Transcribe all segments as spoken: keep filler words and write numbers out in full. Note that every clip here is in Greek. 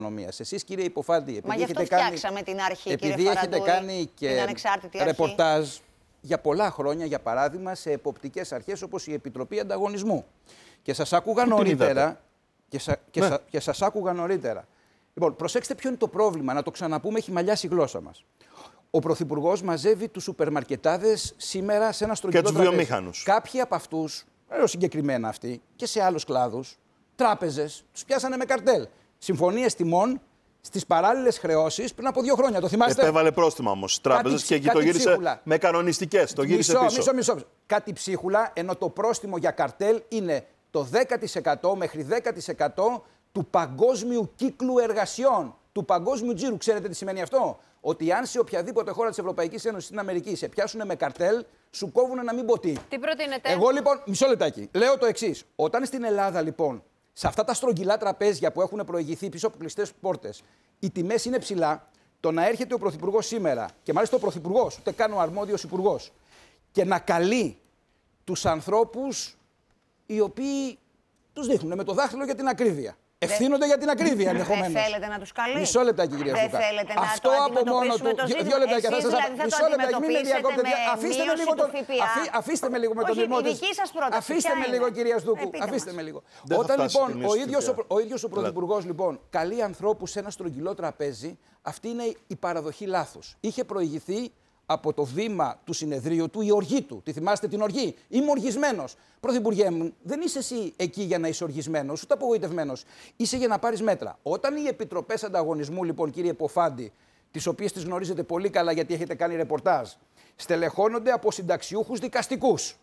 Εσείς, κύριε Υποφάντη, επειδή Μα γι' αυτό έχετε φτιάξαμε κάνει, την αρχή, επειδή κύριε έχετε Φαραντούρη, κάνει και ρεπορτάζ για πολλά χρόνια, για παράδειγμα, σε εποπτικές αρχές όπως η Επιτροπή Ανταγωνισμού. Και σας άκουγα νωρίτερα. Και, σα, και, ναι. σα, και σας άκουγα νωρίτερα. Λοιπόν, προσέξτε ποιο είναι το πρόβλημα, να το ξαναπούμε, έχει μαλλιάσει η γλώσσα μας. Ο Πρωθυπουργός μαζεύει τους σούπερ-μαρκετάδες σήμερα σε ένα στρογγυλό τραπέζι. Και τους βιομήχανους. Κάποιοι από αυτούς, λέω συγκεκριμένα αυτοί, και σε άλλους κλάδους, τράπεζες, τους πιάσανε με καρτέλ. Συμφωνίες τιμών στις παράλληλες χρεώσεις πριν από δύο χρόνια. Το θυμάστε? Επέβαλε πρόστιμα όμως τράπεζες και εκεί το γύρισε ψίχουλα. Με κανονιστικές. Το γύρισε μισό, πίσω. Μισό, μισό, μισό. Κάτι ψίχουλα, ενώ το πρόστιμο για καρτέλ είναι το δέκα τοις εκατό μέχρι δέκα τοις εκατό του παγκόσμιου κύκλου εργασιών, του παγκόσμιου τζίρου. Ξέρετε τι σημαίνει αυτό? Ότι αν σε οποιαδήποτε χώρα της Ευρωπαϊκής Ένωσης στην Αμερική σε πιάσουν με καρτέλ, σου κόβουν να μην πω τι. Τι προτείνετε? Εγώ λοιπόν, μισό λεπτάκι, λέω το εξής. Όταν στην Ελλάδα λοιπόν, σε αυτά τα στρογγυλά τραπέζια που έχουν προηγηθεί πίσω από κλειστές πόρτες, οι τιμές είναι ψηλά, το να έρχεται ο Πρωθυπουργός σήμερα, και μάλιστα ο Πρωθυπουργός, ούτε καν ο αρμόδιος υπουργός, και να καλεί τους ανθρώπους οι οποίοι τους δείχνουν με το δάχτυλο για την ακρίβεια. Ευθύνονται για την ακρίβεια ενδεχομένως. Δεν θέλετε να τους καλείτε? Μισό λεπτάκι, κυρία Ζούκα. Δεν θέλετε να αυτό το από μόνο του. Δύο λεπτάκια θα σας δηλαδή Μισό λεπτάκι, μην με διακόπτετε. Αφήστε με λίγο τον. Αφήστε με λίγο με τον ήρμό της. Αφήστε με λίγο, κυρία Σδούκου. Αφήστε με λίγο. Όταν λοιπόν ο ίδιος ο Πρωθυπουργός λοιπόν καλεί ανθρώπους σε ένα στρογγυλό τραπέζι, αυτή είναι η παραδοχή λάθους. Είχε προηγηθεί από το βήμα του συνεδρίου του η οργή του. Τη θυμάστε την οργή? Είμαι οργισμένος. Πρωθυπουργέ μου, δεν είσαι εσύ εκεί για να είσαι οργισμένος, ούτε απογοητευμένος. Είσαι για να πάρεις μέτρα. Όταν οι επιτροπές ανταγωνισμού, λοιπόν, κύριε Υποφάντη, τις οποίες τις γνωρίζετε πολύ καλά γιατί έχετε κάνει ρεπορτάζ, στελεχώνονται από συνταξιούχους δικαστικούς.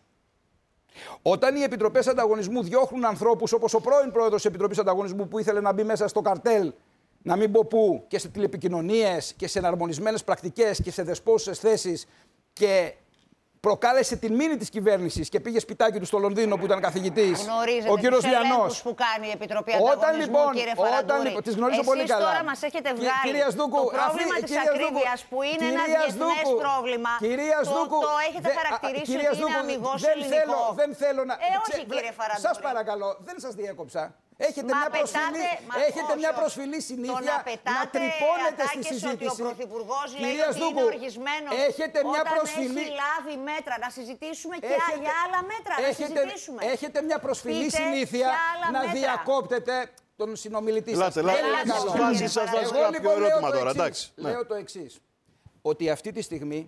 Όταν οι επιτροπές ανταγωνισμού διώχνουν ανθρώπους όπως ο πρώην πρόεδρος της Επιτροπής Ανταγωνισμού που ήθελε να μπει μέσα στο καρτέλ, να μην πω πού, και σε τηλεπικοινωνίες και σε εναρμονισμένες πρακτικές και σε δεσπόζουσες θέσεις, και προκάλεσε την μήνυ της κυβέρνησης και πήγε σπιτάκι του στο Λονδίνο που ήταν καθηγητής. Γνωρίζετε ο κύριος τις Λιανός. Που κάνει η Επιτροπή Ανταγωνισμού, όταν, λοιπόν, κύριε Φαραντούρη. Όταν λοιπόν, τις γνωρίζω πολύ καλά. Εσείς τώρα μας έχετε βγάλει κυρία Σδούκου, το πρόβλημα αφή, της ακρίβειας που είναι ένα διεθνές πρόβλημα. Κυρία Σδούκου, το, το έχετε δε, χαρακτηρίσει κυρία ότι είναι Σδούκου, αμιγώς δεν ελληνικό. θέλω, δεν θέλω να... Ε, όχι, κύριε Φαραντούρη. Σας παρακαλώ, δεν σας διέκοψα. Έχετε, μα μια, πετάτε, προσφυλή, μα έχετε όχι, μια όχι. προσφυλή συνήθεια να, να τρυπώνετε στη συζήτηση. Ότι ο Πρωθυπουργός λέει κυρία ότι Σδούκου, είναι οργισμένος έχετε μια όταν προσφυλή... έχει λάβει μέτρα. Να συζητήσουμε και έχετε, για άλλα μέτρα. Έχετε, να συζητήσουμε. έχετε μια προσφυλή Πείτε συνήθεια να μέτρα. διακόπτετε τον συνομιλητή σας. Λάτε, λάτε, σας βάζω κάποιο ερώτημα τώρα, εντάξει. Λέω το εξής, ότι αυτή τη στιγμή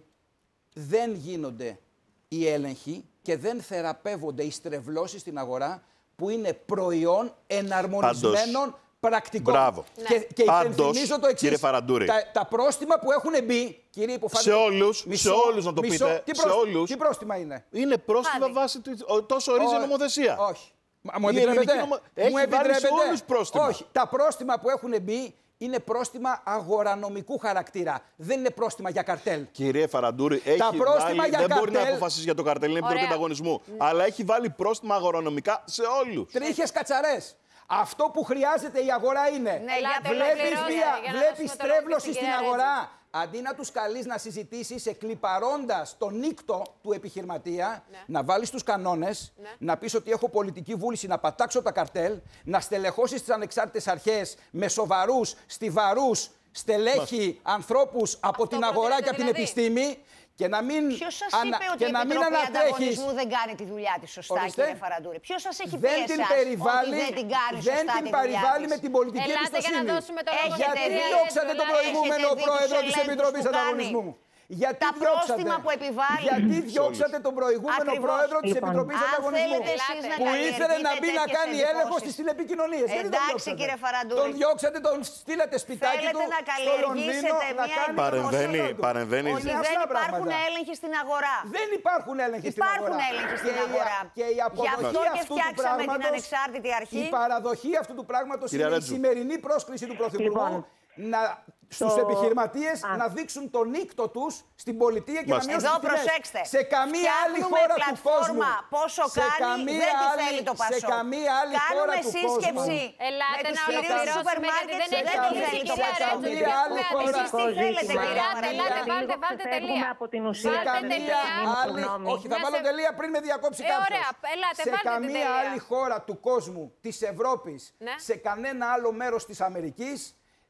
δεν γίνονται οι έλεγχοι και δεν θεραπεύονται οι στρεβλώσεις στην αγορά που είναι προϊόν εναρμονισμένων πρακτικών. Μπράβο. Και, ναι. και υπενθυμίζω το εξής. Κύριε Φαραντούρη. Τα, τα πρόστιμα που έχουν μπει, κύριε Υποφάντη. Σε όλους, μισό, σε όλους να το μισό, πείτε. Τι, σε όλους, τι πρόστιμα είναι? Είναι πρόστιμα βάσει τόσο ορίζει η νομοθεσία. Όχι. Μα, μου επιτρέπετε. Νομο... Έχει μου επιτρέπετε. σε όλους πρόστιμα. Όχι. Τα πρόστιμα που έχουν μπει είναι πρόστιμα αγορανομικού χαρακτήρα. Δεν είναι πρόστιμα για καρτέλ. Κύριε Φαραντούρη, έχει τα βάλει, για δεν καρτέλ... μπορεί να αποφασίσει για το καρτέλ, είναι Επιτροπή Ανταγωνισμού. Mm. Αλλά έχει βάλει πρόστιμα αγορανομικά σε όλους. Τρίχες κατσαρές. Αυτό που χρειάζεται η αγορά είναι. Ναι, βλέπεις βία, βλέπεις τρέβλωση στην αγορά. Αντί να τους καλείς να συζητήσεις εκλιπαρώντας το νύκτο του επιχειρηματία, ναι. να βάλεις τους κανόνες, ναι. να πεις ότι έχω πολιτική βούληση να πατάξω τα καρτέλ, να στελεχώσεις τις ανεξάρτητες αρχές με σοβαρούς, στιβαρούς, στελέχη Μας. ανθρώπους από Αυτό την αγορά και από δηλαδή. την επιστήμη. Και να μην Ποιος σας ανα... είπε ότι και η να Επιτροπή μην Ανταγωνισμού δεν κάνει τη δουλειά της σωστά, Ορίστε. κύριε Φαραντούρη? Ποιος σας έχει πει δεν εσάς την περιβάλλει, ότι δεν την κάνει δεν σωστά την τη δουλειά περιβάλλει της? με την πολιτική Ελάτε εμπιστοσύνη. Για να δώσουμε το λόγο Γιατί εταιρείες, διώξατε τον προηγούμενο πρόεδρο της Επιτροπής Ανταγωνισμού? Γιατί τα διώξατε, πρόστιμα που επιβάλλει. Γιατί διώξατε τον προηγούμενο Ακριβώς. πρόεδρο της Λοιπόν. Επιτροπής Αν Ανταγωνισμού που ήθελε να μπει να κάνει έλεγχο στις τηλεπικοινωνίες? Εντάξει, κύριε Φαραντούρη. Τον διώξατε, τον στείλατε σπιτάκι του στο Λονδίνο να κάνει... Παρεμβαίνει, παρεμβαίνει. Ότι δεν υπάρχουν έλεγχοι στην αγορά. Δεν υπάρχουν έλεγχοι στην αγορά. Υπάρχουν έλεγχοι στην αγορά. Και η αποδοχή αυτού του πράγματος, η παραδοχή αυτού του πράγματος είναι η σημερινή πρόσκληση του Πρωθυπουργού να, στους το... επιχειρηματίες Α. να δείξουν τον νύκτο τους στην πολιτεία και Μάστε. να μειώσουν τις τιμές. Σε καμία άλλη χώρα του κόσμου. Πόσο σε κάνει, καμία δεν τη άλλη, θέλει το Πασόκ. Σε καμία άλλη Κάνουμε χώρα του σύσκεψη. κόσμου. Ελάτε με να ολοκληρώσουμε γιατί δεν έχει θέλει το κυρία Πασόκ. Σε καμία άλλη χώρα του κόσμου. Ελάτε, ελάτε, βάλτε, βάλτε τελεία. Σε καμία άλλη... Όχι, θα βάλω τελεία πριν με διακόψει κάποιος. Σε καμία άλλη χώρα του κόσμου, της Ευρώπης, σε κανένα άλλο μέρος της Αμερικής,